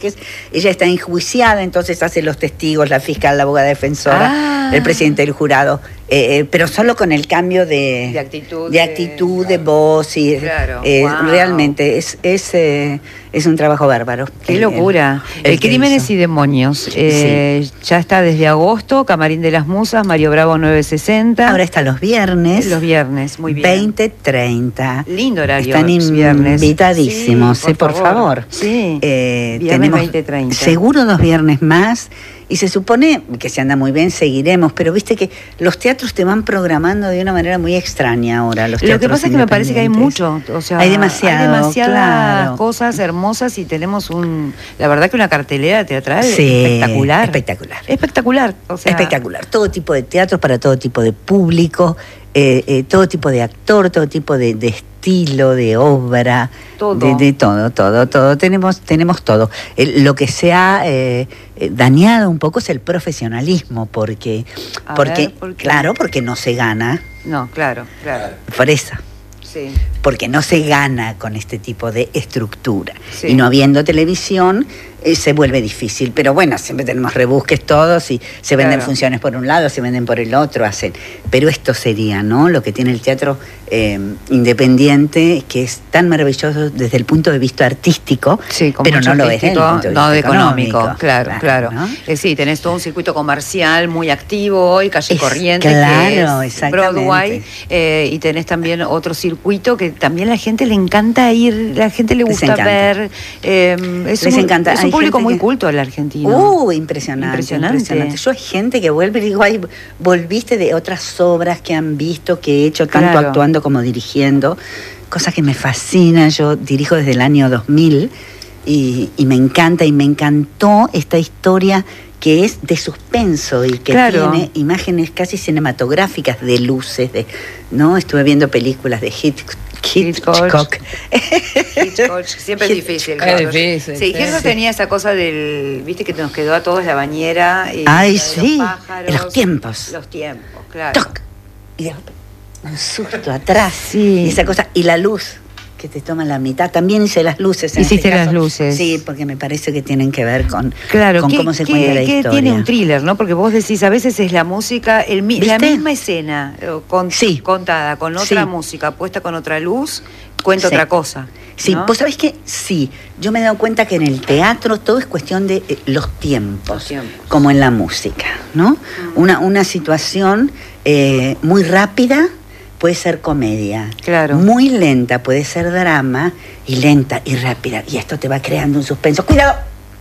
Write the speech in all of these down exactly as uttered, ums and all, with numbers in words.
Ella está enjuiciada, entonces hace los testigos, la fiscal, la abogada defensora, ah. el presidente del jurado, eh, eh, pero solo con el cambio de, de actitud, de, actitud, de, de voz. Y, claro, eh, wow. Realmente es, es, eh, es un trabajo bárbaro. Qué locura. El, el Crímenes y Demonios, eh, sí. ya está desde agosto, Camarín de las Musas, Mario Bravo nueve sesenta. Ahora está los viernes. Los viernes, muy bien. veinte treinta. Lindo horario. Están invitadísimos, sí, por, por favor. favor. Sí. Eh, tenemos veinte treinta. Seguro dos viernes más. Y se supone que se anda muy bien, seguiremos, pero viste que los teatros te van programando de una manera muy extraña ahora. Los Lo que pasa es que me parece que hay mucho, o sea, hay demasiado, hay demasiadas claro. cosas hermosas y tenemos un, la verdad que una cartelera teatral sí, espectacular. Espectacular. Espectacular. O sea, espectacular. Todo tipo de teatros para todo tipo de público, eh, eh, todo tipo de actor, todo tipo de, de estilo, de obra, todo. De, de todo, todo, todo. Tenemos, tenemos todo. El, lo que se ha eh, dañado un poco es el profesionalismo, porque, porque ver, ¿por qué? Claro, porque no se gana. No, claro, claro. Por eso. Sí. Porque no se gana con este tipo de estructura. Sí. Y no habiendo televisión, eh, se vuelve difícil. Pero bueno, siempre tenemos rebusques todos y se venden claro. funciones por un lado, se venden por el otro, hacen. Pero esto sería, ¿no? Lo que tiene el teatro eh, independiente, que es tan maravilloso desde el punto de vista artístico, sí, pero no lo es desde el punto de vista no de económico. económico. Claro, claro. claro. ¿No? Eh, sí, tenés todo un circuito comercial muy activo hoy, Calle es, Corrientes, claro, que es Broadway, eh, y tenés también otro circuito que también a la gente le encanta ir, la gente le gusta ver. Eh, es Les un, encanta. Es un público muy que... culto el argentino. Uh, impresionante, impresionante. impresionante. Yo hay gente que vuelve y digo, ay, volviste de otras obras que han visto, que he hecho tanto claro. actuando como dirigiendo, cosa que me fascina. Yo dirijo desde el año dos mil y, y me encanta y me encantó esta historia que es de suspenso y que claro. tiene imágenes casi cinematográficas de luces, de, ¿no? Estuve viendo películas de Hitchcock. Hitchcock. Hitchcock. Siempre es difícil. Es difícil. Sí, Hitchcock sí. tenía esa cosa del, viste que nos quedó a todos la bañera. Y Ay, la sí. Los pájaros, los tiempos. Los tiempos, claro. ¡Toc! Y de un susto atrás. Sí. Y esa cosa. Y la luz que te toma la mitad. También hice las luces. En Hiciste este caso. las luces. Sí, porque me parece que tienen que ver con, claro, con ¿qué, cómo se qué, cuenta la qué historia. Tiene un thriller, ¿no? Porque vos decís, a veces es la música, el, la misma escena con, sí. contada con otra sí. música, puesta con otra luz, cuenta sí. otra cosa. Sí, ¿no? vos sabés que sí. Yo me he dado cuenta que en el teatro todo es cuestión de eh, los, tiempos, los tiempos, como en la música, ¿no? Mm. Una, una situación eh, muy rápida puede ser comedia, claro. muy lenta puede ser drama, y lenta y rápida, y esto te va creando un suspenso. ¡Cuidado!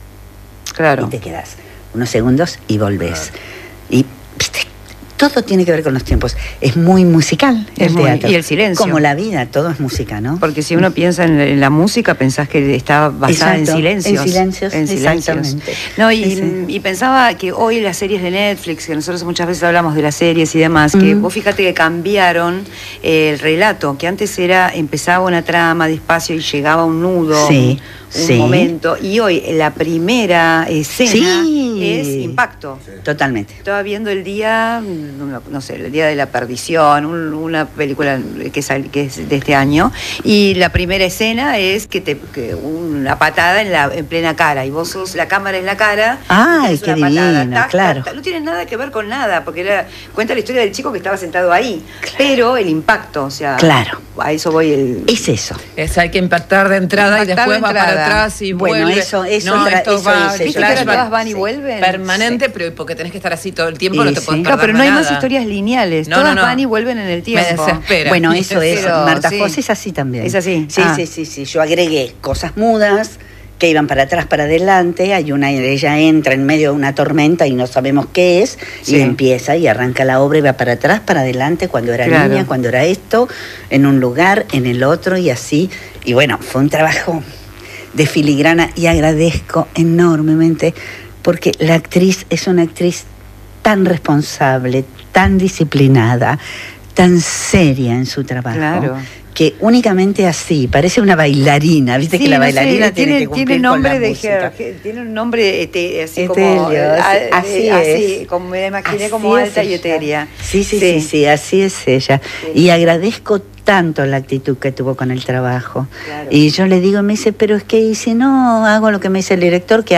Claro. Y te quedas unos segundos y volvés. Claro. Y viste, todo tiene que ver con los tiempos. Es muy musical el es muy, teatro. Y el silencio. Como la vida, todo es música, ¿no? Porque si uno piensa en, en la música, pensás que está basada Exacto, en silencios. En silencios, en silencios. No, y, sí. y pensaba que hoy las series de Netflix, que nosotros muchas veces hablamos de las series y demás, que mm. vos fíjate que cambiaron eh, el relato, que antes era, empezaba una trama despacio y llegaba un nudo. Sí. un sí. momento, y hoy la primera escena sí. es impacto. Sí. Totalmente. Estaba viendo el día, no, no sé, el día de la perdición, un, una película que, sal, que es de este año, y la primera escena es que te que una patada en la en plena cara, y vos sos, la cámara en la cara. ¡Ay, qué divina! Tac, claro. Tac, tac, no tiene nada que ver con nada, porque era, cuenta la historia del chico que estaba sentado ahí, claro. pero el impacto, o sea, claro. a eso voy el... Es eso. Es, hay que impactar de entrada impactar y después va para atrás y bueno, vuelve. eso, eso, no, tra- esto eso va, hice ¿Viste yo. que todas van y vuelven? Permanente, sí. pero porque tenés que estar así todo el tiempo, y no te sí. podés No, perder pero no hay nada. más historias lineales, no, todas no, no. van y vuelven en el tiempo. Me desespera. Bueno, eso es, pero, Marta sí. Fosse es así también. Es así. Sí, ah. sí, sí, sí. Yo agregué cosas mudas que iban para atrás, para adelante. Hay una, ella entra en medio de una tormenta y no sabemos qué es, sí. y empieza y arranca la obra y va para atrás, para adelante, cuando era claro. niña, cuando era esto, en un lugar, en el otro y así. Y bueno, fue un trabajo de filigrana y agradezco enormemente porque la actriz es una actriz tan responsable, tan disciplinada, tan seria en su trabajo. Claro. Que únicamente así, parece una bailarina, viste sí, que la no bailarina sé, tiene, tiene que cumplir tiene nombre con la de música. Her, tiene un nombre ete, así Etelio, como así, así eh, es. Así, como me imaginé así como es alta ella. y etérea. Sí, sí, sí, sí, sí, así es ella. Sí. Y agradezco tanto la actitud que tuvo con el trabajo. Claro. Y yo le digo, me dice, pero es que y si no hago lo que me dice el director, que